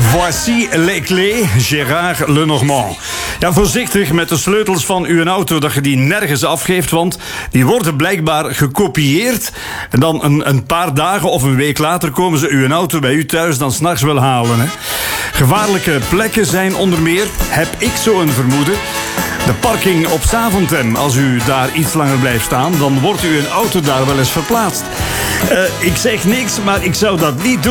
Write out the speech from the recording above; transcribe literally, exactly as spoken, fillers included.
Voici les clés, Gérard Lenormand. Ja, voorzichtig met de sleutels van uw auto dat je die nergens afgeeft, want die worden blijkbaar gekopieerd. En dan een, een paar dagen of een week later komen ze uw auto bij u thuis dan 's nachts wel halen. Hè. Gevaarlijke plekken zijn onder meer, heb ik zo een vermoeden, de parking op Zaventem. Als u daar iets langer blijft staan, dan wordt uw auto daar wel eens verplaatst. Uh, ik zeg niks, maar ik zou dat niet doen.